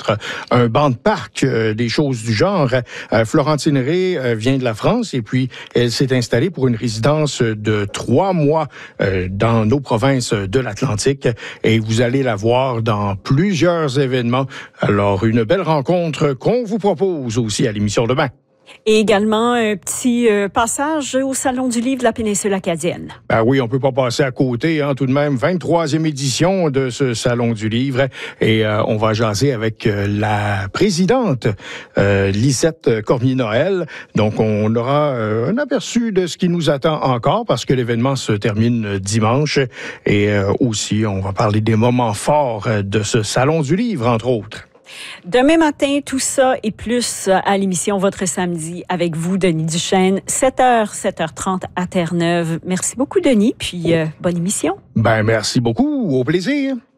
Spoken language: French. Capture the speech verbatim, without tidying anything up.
autres, un banc de parc, euh, des choses du genre. Euh, Florentine Rey euh, vient de la France et puis elle s'est installée pour une résidence de trois mois euh, dans nos provinces de l'Atlantique et vous allez la voir dans plusieurs événements. Alors, une belle rencontre qu'on vous propose aussi à l'émission demain. Et également un petit euh, passage au Salon du livre de la péninsule acadienne. Ben oui, on peut pas passer à côté, hein, tout de même. vingt-troisième édition de ce Salon du livre. Et euh, on va jaser avec euh, la présidente, euh, Lisette Cormier-Noël. Donc, on aura euh, un aperçu de ce qui nous attend encore parce que l'événement se termine dimanche. Et euh, aussi, on va parler des moments forts de ce Salon du livre, entre autres. Demain matin, tout ça et plus à l'émission Votre Samedi avec vous, Denis Duchesne, sept heures, sept heures trente à Terre-Neuve. Merci beaucoup, Denis, puis euh, bonne émission. Ben, merci beaucoup. Au plaisir.